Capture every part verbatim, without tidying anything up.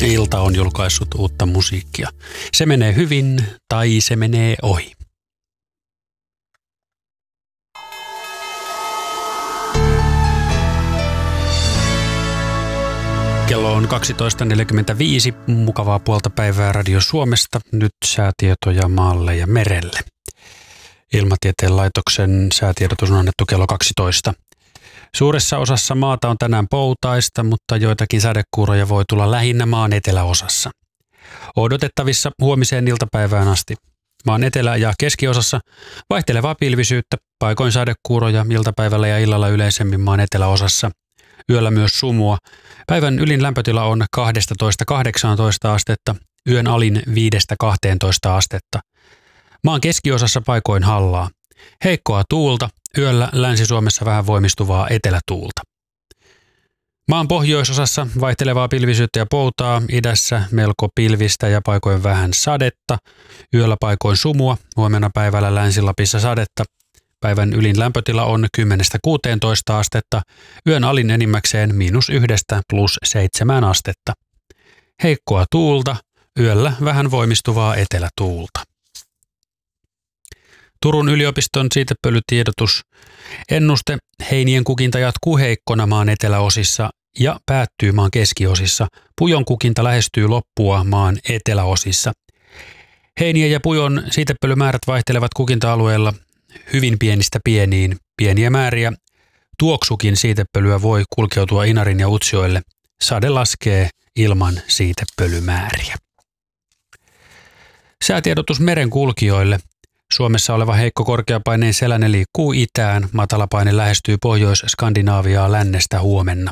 Ilta on julkaissut uutta musiikkia. Se menee hyvin tai se menee ohi. Kello on kaksitoista neljäkymmentäviisi. Mukavaa puolta päivää Radio Suomesta. Nyt säätietoja maalle ja merelle. Ilmatieteen laitoksen säätiedotus on annettu kello kaksitoista. Suuressa osassa maata on tänään poutaista, mutta joitakin sadekuuroja voi tulla lähinnä maan eteläosassa. Odotettavissa huomiseen iltapäivään asti. Maan etelä- ja keskiosassa vaihtelevaa pilvisyyttä, paikoin sadekuuroja iltapäivällä ja illalla yleisemmin maan eteläosassa. Yöllä myös sumua. Päivän ylin lämpötila on kaksitoista kahdeksantoista astetta, yön alin viidestä kahteentoista astetta. Maan keskiosassa paikoin hallaa. Heikkoa tuulta, yöllä Länsi-Suomessa vähän voimistuvaa etelätuulta. Maan pohjoisosassa vaihtelevaa pilvisyyttä ja poutaa, idässä melko pilvistä ja paikoin vähän sadetta, yöllä paikoin sumua, huomenna päivällä Länsi-Lapissa sadetta. Päivän ylin lämpötila on kymmenestä kuuteentoista astetta, yön alin enimmäkseen miinus yhdestä plus seitsemään astetta. Heikkoa tuulta, yöllä vähän voimistuvaa etelätuulta. Turun yliopiston siitepölytiedotus. Ennuste: heinien kukinta jatkuu heikkona maan eteläosissa ja päättyy maan keskiosissa. Pujon kukinta lähestyy loppua maan eteläosissa. Heinien ja pujon siitepölymäärät vaihtelevat kukinta-alueella hyvin pienistä pieniin. Pieniä määriä tuoksukin siitepölyä voi kulkeutua Inarin ja Utsjoelle. Sade laskee ilman siitepölymääriä. Säätiedotus merenkulkijoille. Suomessa oleva heikko korkeapaineen selänne liikkuu itään. Matalapaine lähestyy Pohjois-Skandinaaviaa lännestä huomenna.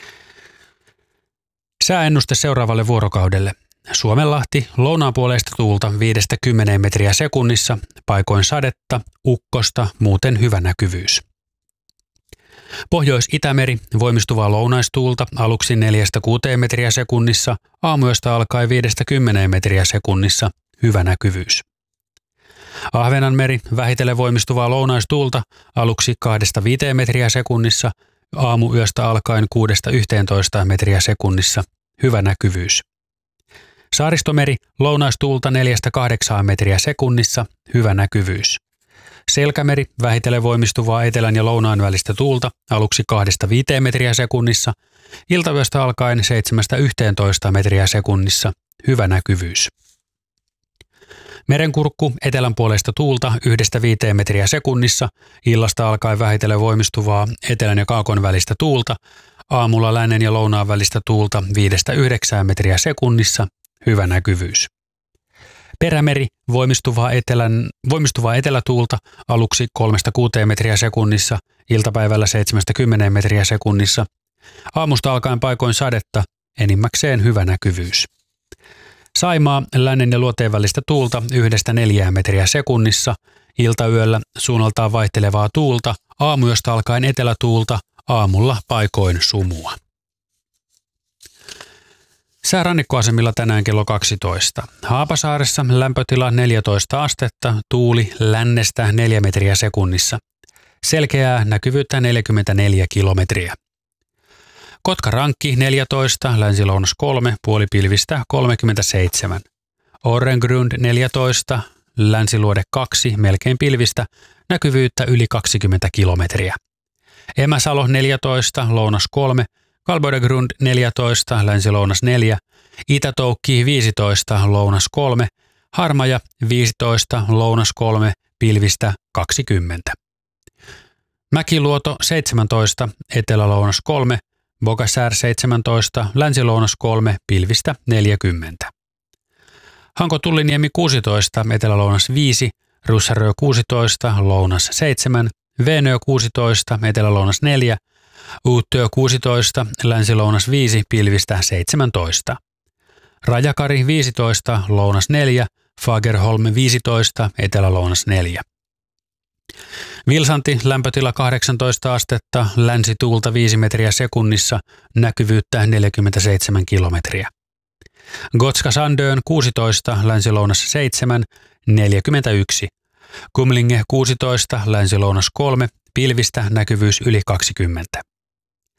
Sääennuste seuraavalle vuorokaudelle. Suomenlahti, lounaanpuoleista tuulta viidestä kymmeneen metriä sekunnissa, paikoin sadetta, ukkosta, muuten hyvä näkyvyys. Pohjois-Itämeri, voimistuvaa lounaistuulta, aluksi neljästä kuuteen metriä sekunnissa, aamuyöstä alkaen viidestä kymmeneen metriä sekunnissa, hyvä näkyvyys. Ahvenanmeri, vähitellen voimistuvaa lounaistuulta, aluksi kahdesta viiteen metriä sekunnissa, aamuyöstä alkaen kuudesta yhteentoista metriä sekunnissa, hyvä näkyvyys. Saaristomeri, lounaistuulta neljästä kahdeksaan metriä sekunnissa, hyvä näkyvyys. Selkämeri, vähitellen voimistuvaa etelän ja lounaan välistä tuulta, aluksi kahdesta viiteen metriä sekunnissa, iltayöstä alkaen seitsemästä yhteentoista metriä sekunnissa, hyvä näkyvyys. Merenkurkku, etelänpuoleista tuulta yhdestä viiteen metriä sekunnissa, illasta alkaen vähitellen voimistuvaa etelän ja kaakon välistä tuulta, aamulla lännen ja lounaan välistä tuulta viidestä yhdeksään metriä sekunnissa, hyvä näkyvyys. Perämeri, voimistuvaa, etelän, voimistuvaa etelätuulta, aluksi kolmesta kuuteen metriä sekunnissa, iltapäivällä seitsemästä kymmeneen metriä sekunnissa, aamusta alkaen paikoin sadetta, enimmäkseen hyvä näkyvyys. Saimaa, lännen ja luoteen välistä tuulta yhdestä neljään metriä sekunnissa, iltayöllä suunnaltaan vaihtelevaa tuulta, aamuyöstä alkaen etelätuulta, aamulla paikoin sumua. Sää rannikkoasemilla tänään kello kaksitoista. Haapasaaressa lämpötila neljätoista astetta, tuuli lännestä neljä metriä sekunnissa. Selkeää näkyvyyttä neljäkymmentäneljä kilometriä. Kotkarankki neljätoista, länsi-lounas kolme, puolipilvistä kolmekymmentäseitsemän. Orrengrund neljätoista, länsiluode kaksi, melkein pilvistä, näkyvyyttä yli kaksikymmentä kilometriä. Emäsalo neljätoista, lounas kolme, Kalbodegrund neljätoista, länsi-lounas neljä, Itätoukki viisitoista, lounas kolme, Harmaja viisitoista, lounas kolme, pilvistä kaksikymmentä. Mäkiluoto seitsemäntoista, etelä-lounas kolme, Bogasär seitsemäntoista, länsi-lounas kolme, pilvistä neljäkymmentä. Hanko-Tulliniemi kuusitoista, etelä-lounas viisi, Russarö kuusitoista, lounas seitsemän, Veenö kuusitoista, etelä-lounas neljä, Uuttyö kuusitoista, länsi-lounas viisi, pilvistä seitsemäntoista. Rajakari viisitoista, lounas neljä, Fagerholm viisitoista, etelä-lounas neljä. Vilsanti, lämpötila kahdeksantoista astetta, länsituulta viisi metriä sekunnissa, näkyvyyttä neljäkymmentäseitsemän kilometriä. Gotska Sandön kuusitoista, länsi-lounas seitsemän, neljäkymmentäyksi. Kumlinge kuusitoista, länsi-lounas kolme, pilvistä näkyvyys yli kaksikymmentä.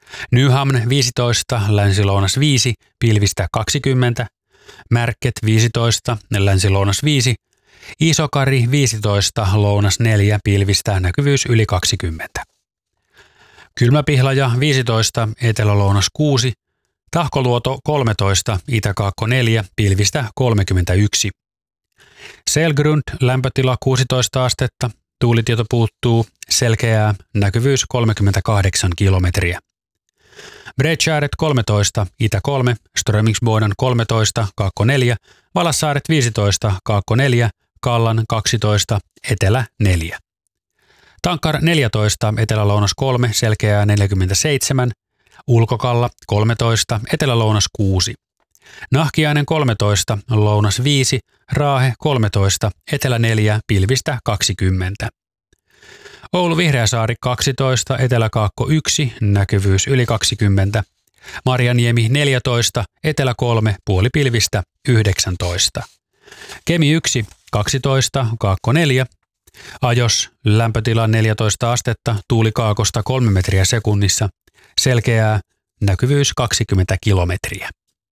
Nyhamn viisitoista, länsi-lounas viisi, pilvistä kaksikymmentä. Märket viisitoista, länsi-lounas viisi. Isokari viisitoista, lounas neljä, pilvistä näkyvyys yli kaksikymmentä. Kylmäpihlaja viisitoista, etelä-lounas kuusi. Tahkoluoto kolmetoista, itäkaakko neljä, pilvistä kolmekymmentäyksi. Selgrund, lämpötila kuusitoista astetta, tuulitieto puuttuu, selkeää, näkyvyys kolmekymmentäkahdeksan kilometriä. Bredskäret kolmetoista, itä kolme, Strömingsboden kolmetoista, kaakko neljä, Valassaaret viisitoista, kaakko neljä, Kallan kaksitoista, etelä neljä. Tankar neljätoista, etelä-lounas kolme, selkeää neljäkymmentäseitsemän, Ulkokalla kolmetoista, etelä-lounas kuusi. Nahkiainen kolmetoista, lounas viisi, Raahe kolmetoista, etelä neljä, pilvistä kaksikymmentä. Oulu Vihreäsaari kaksitoista, eteläkaakko yksi, näkyvyys yli kaksikymmentä. Marjaniemi neljätoista, etelä kolme, puoli pilvistä yhdeksäntoista. Kemi yksi, kaksitoista, kaakko neljä. Ajos, lämpötila neljätoista astetta, tuuli kaakosta kolme metriä sekunnissa. Selkeää, näkyvyys kaksikymmentä kilometriä.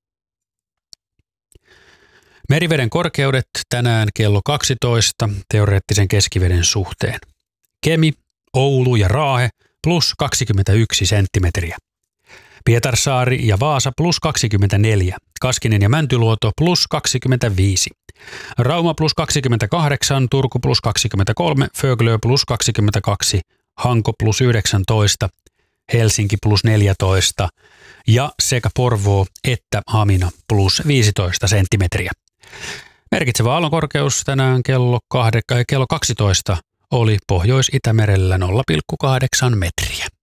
Meriveden korkeudet tänään kello kaksitoista teoreettisen keskiveden suhteen. Kemi, Oulu ja Raahe plus kaksikymmentäyksi senttimetriä. Pietarsaari ja Vaasa plus kaksikymmentäneljä. Kaskinen ja Mäntyluoto plus kaksikymmentäviisi. Rauma plus kaksikymmentäkahdeksan, Turku plus kaksikymmentäkolme, Föglö plus kaksikymmentäkaksi, Hanko plus yhdeksäntoista, Helsinki plus neljätoista ja sekä Porvoo että Hamina plus viisitoista senttimetriä. Merkitsevä aallonkorkeus tänään kello, kahde, kello kaksitoista oli Pohjois-Itämerellä nolla pilkku kahdeksan metriä.